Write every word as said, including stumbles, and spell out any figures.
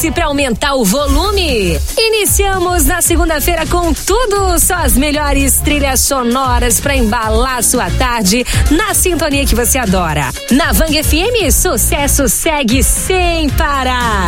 Prepare-se para aumentar o volume. Iniciamos na segunda-feira com tudo, só as melhores trilhas sonoras para embalar sua tarde na sintonia que você adora. Na Vang F M, sucesso segue sem parar.